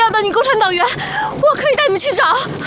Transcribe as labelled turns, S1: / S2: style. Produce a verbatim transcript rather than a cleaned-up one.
S1: 到女共产党员，我可以带你们去找。